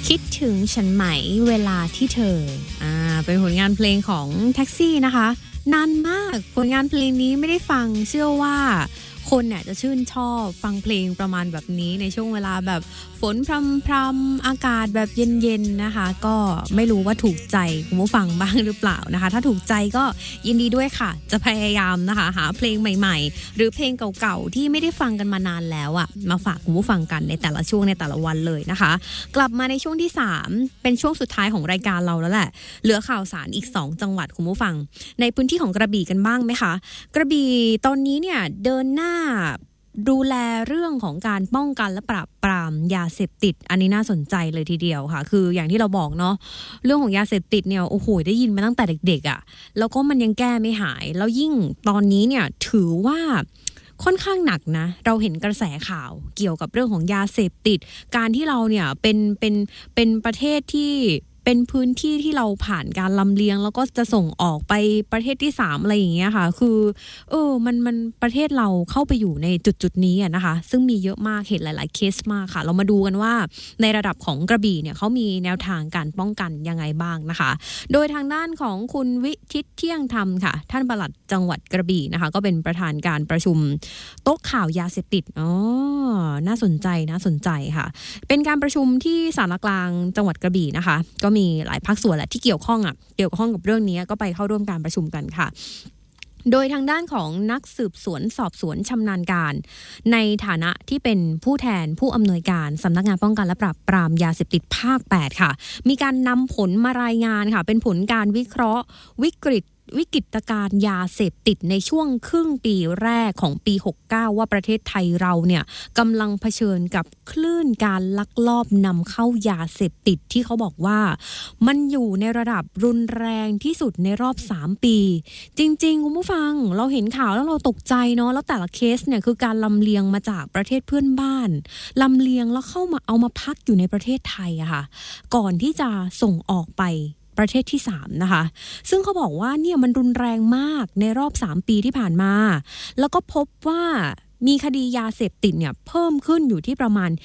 คิดถึงฉันไหมเวลาที่เธอเป็นผลงานเพลงของแท็กซี่นะคะนานมากผลงานเพลงนี้ไม่ได้ฟังเชื่อว่าคนเนี่ยจะชื่นชอบฟังเพลงประมาณแบบนี้ในช่วงเวลาแบบฝนพรำๆอากาศแบบเย็นๆนะคะก็ไม่รู้ว่าถูกใจคุณผู้ฟังบ้างหรือเปล่านะคะถ้าถูกใจก็ยินดีด้วยค่ะจะพยายามนะคะหาเพลงใหม่ๆหรือเพลงเก่าๆที่ไม่ได้ฟังกันมานานแล้วมาฝากคุณผู้ฟังกันในแต่ละช่วงในแต่ละวันเลยนะคะกลับมาในช่วงที่3เป็นช่วงสุดท้ายของรายการเราแล้วแหละเหลือข่าวสารอีก2จังหวัดคุณผู้ฟังในพื้นที่ของกระบี่กันบ้างไหมคะกระบี่ตอนนี้เนี่ยเดินหน้าดูแลเรื่องของการป้องกันและปราบปรามยาเสพติดอันนี้น่าสนใจเลยทีเดียวค่ะคืออย่างที่เราบอกเนาะเรื่องของยาเสพติดเนี่ยโอ้โหได้ยินมาตั้งแต่เด็กๆแล้วก็มันยังแก้ไม่หายแล้วยิ่งตอนนี้เนี่ยถือว่าค่อนข้างหนักนะเราเห็นกระแสข่าวเกี่ยวกับเรื่องของยาเสพติดการที่เราเนี่ยเป็นประเทศที่เป็นพื้นที่ที่เราผ่านการลำเลียงแล้วก็จะส่งออกไปประเทศที่3อะไรอย่างเงี้ยค่ะคือมันประเทศเราเข้าไปอยู่ในจุดนี้นะคะซึ่งมีเยอะมากเห็นหลายๆเคสมากค่ะเรามาดูกันว่าในระดับของกระบี่เนี่ยเขามีแนวทางการป้องกันยังไงบ้างนะคะโดยทางด้านของคุณวิชิตเที่ยงธรรมค่ะท่านปลัดจังหวัดกระบี่นะคะก็เป็นประธานการประชุมโต๊ะข่าวยาเสพติดน่าสนใจค่ะเป็นการประชุมที่ศาลกลางจังหวัดกระบี่นะคะก็มีหลายภาคส่วนแหละที่เกี่ยวข้องกับเรื่องนี้ก็ไปเข้าร่วมการประชุมกันค่ะโดยทางด้านของนักสืบสวนสอบสวนชำนาญการในฐานะที่เป็นผู้แทนผู้อำนวยการสำนักงานป้องกันและปราบปรามยาเสพติดภาค8ค่ะมีการนำผลมารายงานค่ะเป็นผลการวิเคราะห์วิกฤตการณ์ยาเสพติดในช่วงครึ่งปีแรกของปี69ว่าประเทศไทยเราเนี่ยกำลังเผชิญกับคลื่นการลักลอบนำเข้ายาเสพติดที่เขาบอกว่ามันอยู่ในระดับรุนแรงที่สุดในรอบ3ปีจริงๆคุณผู้ฟังเราเห็นข่าวแล้วเราตกใจเนาะแล้วแต่ละเคสเนี่ยคือการลำเลียงมาจากประเทศเพื่อนบ้านลำเลียงแล้วเข้ามาเอามาพักอยู่ในประเทศไทยอะค่ะก่อนที่จะส่งออกไปประเทศที่3นะคะซึ่งเขาบอกว่าเนี่ยมันรุนแรงมากในรอบ3ปีที่ผ่านมาแล้วก็พบว่ามีคดียาเสพติดเนี่ยเพิ่มขึ้นอยู่ที่ประมาณ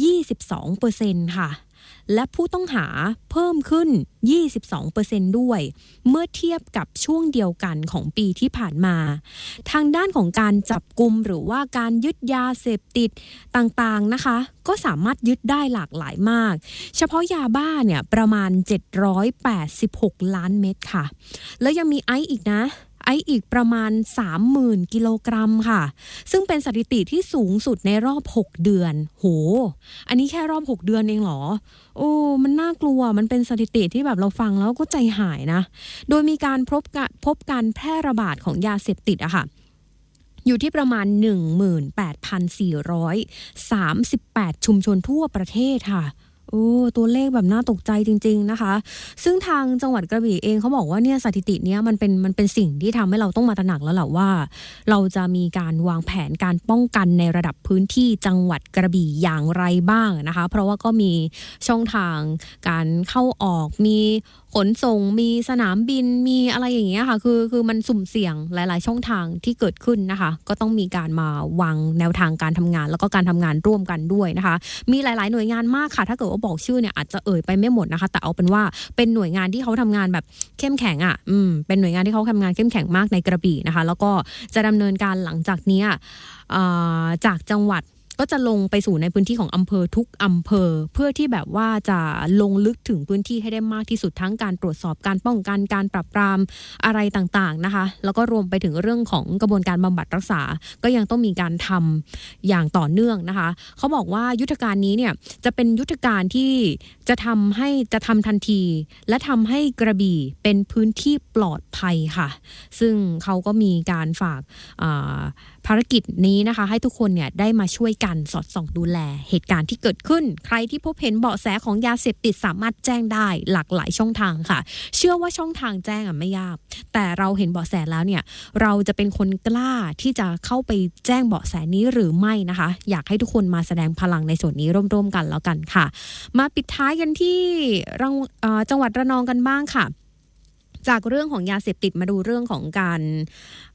22% ค่ะและผู้ต้องหาเพิ่มขึ้น 22% ด้วยเมื่อเทียบกับช่วงเดียวกันของปีที่ผ่านมาทางด้านของการจับกุมหรือว่าการยึดยาเสพติดต่างๆนะคะก็สามารถยึดได้หลากหลายมากเฉพาะยาบ้าเนี่ยประมาณ786ล้านเม็ดค่ะแล้วยังมีไอซ์อีกนะไอซ์อีกประมาณ 30,000 กิโลกรัมค่ะซึ่งเป็นสถิติที่สูงสุดในรอบ6เดือนโหอันนี้แค่รอบ6เดือนเองเหรอโอ้มันน่ากลัวมันเป็นสถิติที่แบบเราฟังแล้วก็ใจหายนะโดยมีการพบการแพร่ระบาดของยาเสพติดอะค่ะอยู่ที่ประมาณ 18,438 ชุมชนทั่วประเทศค่ะตัวเลขแบบน่าตกใจจริงๆนะคะซึ่งทางจังหวัดกระบี่เองเขาบอกว่าเนี่ยสถิติเนี้ยมันเป็นสิ่งที่ทำให้เราต้องมาตระหนักแล้วแหละว่าเราจะมีการวางแผนการป้องกันในระดับพื้นที่จังหวัดกระบี่อย่างไรบ้างนะคะเพราะว่าก็มีช่องทางการเข้าออกมีขนส่งมีสนามบินมีอะไรอย่างเงี้ยค่ะคือมันสุ่มเสี่ยงหลายๆช่องทางที่เกิดขึ้นนะคะก็ต้องมีการมาวางแนวทางการทำงานแล้วก็การทำงานร่วมกันด้วยนะคะมีหลายๆหน่วยงานมากค่ะถ้าเกิดว่าบอกชื่อเนี่ยอาจจะเอ่ยไปไม่หมดนะคะแต่เอาเป็นว่าเป็นหน่วยงานที่เขาทำงานแบบเข้มแข็งเป็นหน่วยงานที่เขาทำงานเข้มแข็งมากในกระบี่นะคะแล้วก็จะดำเนินการหลังจากนี้จากจังหวัดก็จะลงไปสู่ในพื้นที่ของอำเภอทุกอำเภอเพื่อที่แบบว่าจะลงลึกถึงพื้นที่ให้ได้มากที่สุดทั้งการตรวจสอบการป้องกันการปราบปรามอะไรต่างๆนะคะแล้วก็รวมไปถึงเรื่องของกระบวนการบำบัดรักษาก็ยังต้องมีการทำอย่างต่อเนื่องนะคะเขาบอกว่ายุทธการนี้เนี่ยจะเป็นยุทธการที่จะทำทันทีและทำให้กระบี่เป็นพื้นที่ปลอดภัยค่ะซึ่งเขาก็มีการฝากภารกิจนี้นะคะให้ทุกคนเนี่ยได้มาช่วยกันสอดส่องดูแลเหตุการณ์ที่เกิดขึ้นใครที่พบเห็นเบาะแสของยาเสพติดสามารถแจ้งได้หลากหลายช่องทางค่ะเชื่อว่าช่องทางแจ้งไม่ยากแต่เราเห็นเบาะแสแล้วเนี่ยเราจะเป็นคนกล้าที่จะเข้าไปแจ้งเบาะแสนี้หรือไม่นะคะอยากให้ทุกคนมาแสดงพลังในส่วนนี้ร่วมๆกันแล้วกันค่ะมาปิดท้ายกันที่จังหวัดระนองกันบ้างค่ะจากเรื่องของยาเสพติดมาดูเรื่องของการ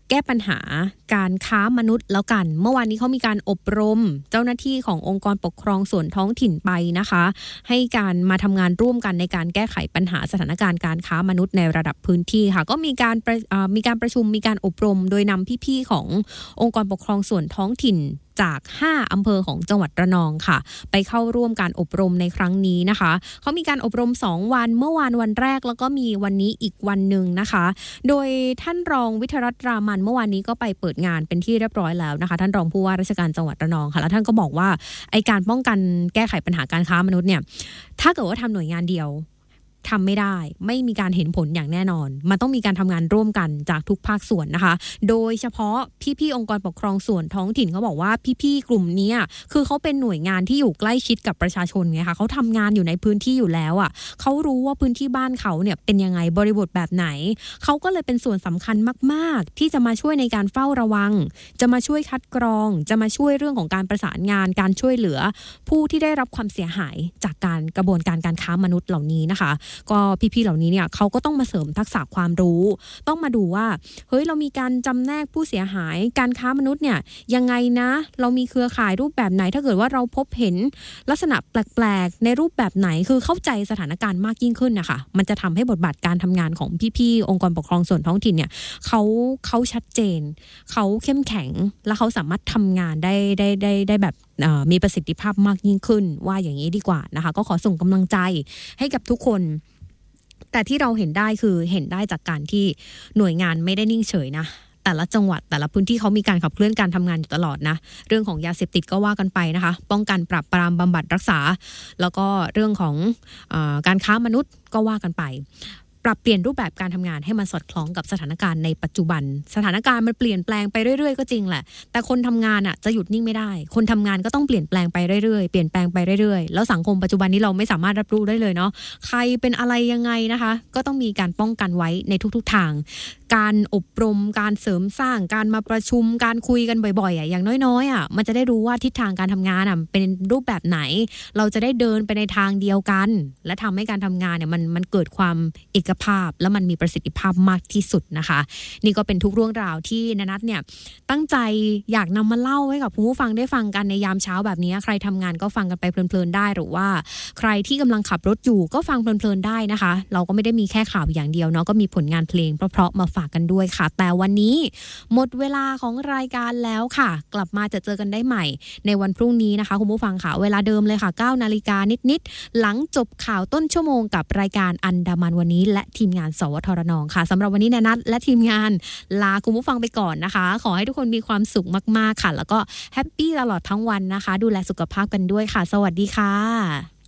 แก้ปัญหาการค้ามนุษย์แล้วกันเมื่อวานนี้เขามีการอบรมเจ้าหน้าที่ขององค์กรปกครองส่วนท้องถิ่นไปนะคะให้การมาทำงานร่วมกันในการแก้ไขปัญหาสถานการณ์การค้ามนุษย์ในระดับพื้นที่ค่ะก็มีการประชุมมีการอบรมโดยนำพี่ๆขององค์กรปกครองส่วนท้องถิ่นจาก5อำเภอของจังหวัดระนองค่ะไปเข้าร่วมการอบรมในครั้งนี้นะคะเขามีการอบรม2วันเมื่อวานวันแรกแล้วก็มีวันนี้อีกวันนึงนะคะโดยท่านรองวิทยรัตน์รามันเมื่อวานนี้ก็ไปเปิดงานเป็นที่เรียบร้อยแล้วนะคะท่านรองผู้ว่าราชการจังหวัดระนองค่ะแล้วท่านก็บอกว่าไอ้การป้องกันแก้ไขปัญหาการค้ามนุษย์เนี่ยถ้าเกิดว่าทำหน่วยงานเดียวทำไม่ได้ไม่มีการเห็นผลอย่างแน่นอนมันต้องมีการทำงานร่วมกันจากทุกภาคส่วนนะคะโดยเฉพาะพี่ๆองค์กรปกครองส่วนท้องถิ่นเขาบอกว่าพี่ๆกลุ่มนี้คือเขาเป็นหน่วยงานที่อยู่ใกล้ชิดกับประชาชนไงคะเขาทำงานอยู่ในพื้นที่อยู่แล้วเขารู้ว่าพื้นที่บ้านเขาเนี่ยเป็นยังไงบริบทแบบไหนเขาก็เลยเป็นส่วนสำคัญมากๆที่จะมาช่วยในการเฝ้าระวังจะมาช่วยคัดกรองจะมาช่วยเรื่องของการประสานงานการช่วยเหลือผู้ที่ได้รับความเสียหายจากการกระบวนการการค้ามนุษย์เหล่านี้นะคะก็พี่ๆเหล่านี้เนี่ยเขาก็ต้องมาเสริมทักษะความรู้ต้องมาดูว่าเฮ้ยเรามีการจำแนกผู้เสียหายการค้ามนุษย์เนี่ยยังไงนะเรามีเครือข่ายรูปแบบไหนถ้าเกิดว่าเราพบเห็นลักษณะแปลกๆในรูปแบบไหนคือเข้าใจสถานการณ์มากยิ่งขึ้นนะคะมันจะทำให้บทบาทการทำงานของพี่ๆองค์กรปกครองส่วนท้องถิ่นเนี่ยเขาชัดเจนเขาเข้มแข็งและเขาสามารถทำงานได้แบบมีประสิทธิภาพมากยิ่งขึ้นว่าอย่างนี้ดีกว่านะคะก็ขอส่งกำลังใจให้กับทุกคนแต่ที่เราเห็นได้คือเห็นได้จากการที่หน่วยงานไม่ได้นิ่งเฉยนะแต่ละจังหวัดแต่ละพื้นที่เขามีการขับเคลื่อนการทำงานอยู่ตลอดนะเรื่องของยาเสพติดก็ว่ากันไปนะคะป้องกันปราบปรามบำบัดรักษาแล้วก็เรื่องของการค้ามนุษย์ก็ว่ากันไปปรับเปลี่ยนรูปแบบการทำงานให้มันสอดคล้องกับสถานการณ์ในปัจจุบันสถานการณ์มันเปลี่ยนแปลงไปเรื่อยๆก็จริงแหละแต่คนทำงานจะหยุดนิ่งไม่ได้คนทำงานก็ต้องเปลี่ยนแปลงไปเรื่อยๆเปลี่ยนแปลงไปเรื่อยๆแล้วสังคมปัจจุบันนี้เราไม่สามารถรับรู้ได้เลยเนาะใครเป็นอะไรยังไงนะคะก็ต้องมีการป้องกันไว้ในทุกๆทางการอบรมการเสริมสร้างการมาประชุมการคุยกันบ่อยๆอย่างน้อยๆมันจะได้รู้ว่าทิศทางการทำงานเป็นรูปแบบไหนเราจะได้เดินไปในทางเดียวกันและทำให้การทำงานเนี่ยมันเกิดความเอกภาพและมันมีประสิทธิภาพมากที่สุดนะคะนี่ก็เป็นทุกเรื่องราวที่นัทเนี่ยตั้งใจอยากนำมาเล่าให้กับผู้ฟังได้ฟังกันในยามเช้าแบบนี้ใครทำงานก็ฟังกันไปเพลินๆได้หรือว่าใครที่กำลังขับรถอยู่ก็ฟังเพลินๆได้นะคะเราก็ไม่ได้มีแค่ข่าวอย่างเดียวเนาะก็มีผลงานเพลงเพราะๆมาฝากกันด้วยค่ะแต่วันนี้หมดเวลาของรายการแล้วค่ะกลับมาจะเจอกันได้ใหม่ในวันพรุ่งนี้นะคะคุณผู้ฟังค่ะเวลาเดิมเลยค่ะ 9 นาฬิกานิดๆหลังจบข่าวต้นชั่วโมงกับรายการอันดามันวันนี้และทีมงานสวทรนองค่ะสำหรับวันนี้นัทและทีมงานลาคุณผู้ฟังไปก่อนนะคะขอให้ทุกคนมีความสุขมากๆค่ะแล้วก็แฮปปี้ตลอดทั้งวันนะคะดูแลสุขภาพกันด้วยค่ะสวัสดีค่ะ